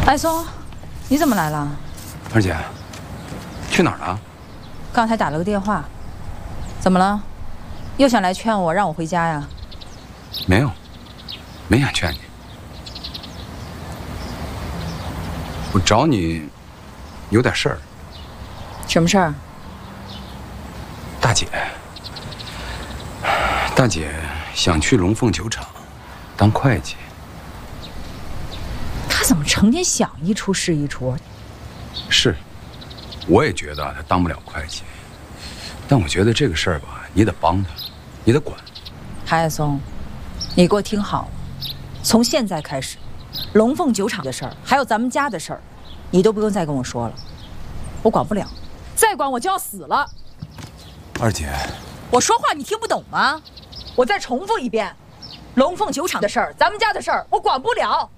艾松，你怎么来了？ 二姐，去哪儿了？ 刚才打了个电话，怎么了？又想来劝我让我回家呀？ 没有，没想劝你。我找你有点事儿。 什么事儿？ 大姐想去龙凤酒厂当会计。 他怎么成天想一出是一出？ 是，我也觉得他当不了会计，但我觉得这个事儿吧，你得帮他，你得管。 韩爱松，你给我听好了，从现在开始，龙凤酒厂的事儿，还有咱们家的事儿，你都不用再跟我说了，我管不了，再管我就要死了。 二姐， 我说话你听不懂吗？我再重复一遍，龙凤酒厂的事儿，咱们家的事儿，我管不了。